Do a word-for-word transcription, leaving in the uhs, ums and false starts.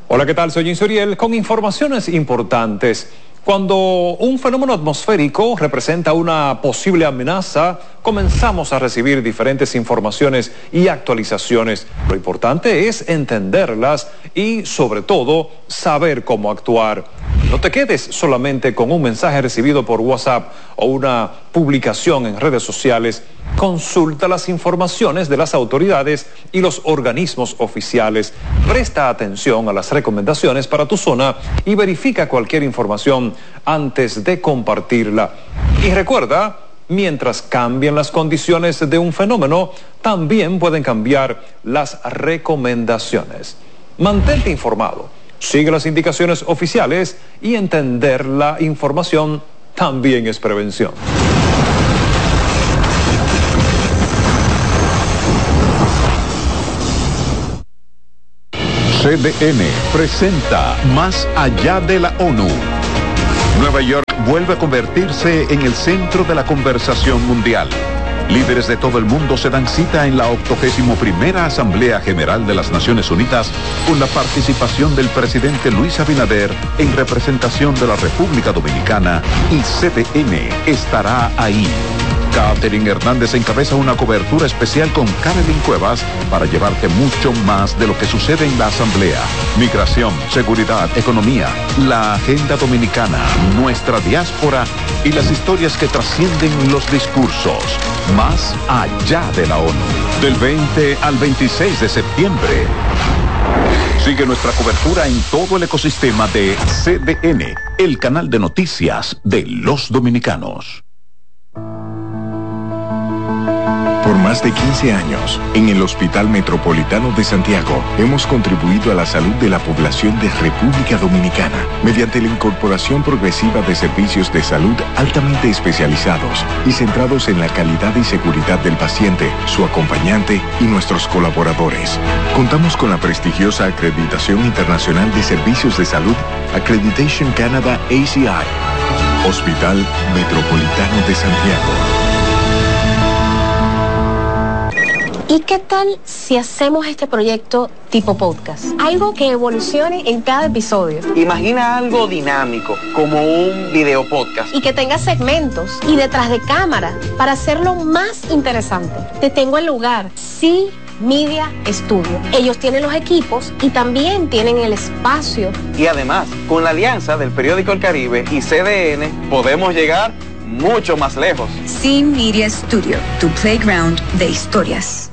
Hola, ¿qué tal? Soy Insuriel con informaciones importantes. Cuando un fenómeno atmosférico representa una posible amenaza, comenzamos a recibir diferentes informaciones y actualizaciones. Lo importante es entenderlas y, sobre todo, saber cómo actuar. No te quedes solamente con un mensaje recibido por WhatsApp o una publicación en redes sociales. Consulta las informaciones de las autoridades y los organismos oficiales. Presta atención a las recomendaciones para tu zona y verifica cualquier información antes de compartirla. Y recuerda, mientras cambian las condiciones de un fenómeno, también pueden cambiar las recomendaciones. Mantente informado, sigue las indicaciones oficiales y entender la información también es prevención. C D N presenta Más allá de la ONU. Nueva York vuelve a convertirse en el centro de la conversación mundial. Líderes de todo el mundo se dan cita en la octogésimo primera Asamblea General de las Naciones Unidas con la participación del presidente Luis Abinader en representación de la República Dominicana, y C D N estará ahí. Catherine Hernández encabeza una cobertura especial con Carolyn Cuevas para llevarte mucho más de lo que sucede en la Asamblea. Migración, seguridad, economía, la agenda dominicana, nuestra diáspora y las historias que trascienden los discursos. Más allá de la ONU. Del veinte al veintiséis de septiembre. Sigue nuestra cobertura en todo el ecosistema de C D N, el canal de noticias de los dominicanos. Por más de quince años, en el Hospital Metropolitano de Santiago, hemos contribuido a la salud de la población de República Dominicana mediante la incorporación progresiva de servicios de salud altamente especializados y centrados en la calidad y seguridad del paciente, su acompañante y nuestros colaboradores. Contamos con la prestigiosa acreditación internacional de servicios de salud Accreditation Canada A C I. Hospital Metropolitano de Santiago. ¿Y qué tal si hacemos este proyecto tipo podcast? Algo que evolucione en cada episodio. Imagina algo dinámico, como un video podcast. Y que tenga segmentos y detrás de cámara para hacerlo más interesante. Te tengo el lugar, sí. Media Studio. Ellos tienen los equipos y también tienen el espacio. Y además, con la alianza del periódico El Caribe y C D N, podemos llegar mucho más lejos. Sí Media Studio, tu playground de historias.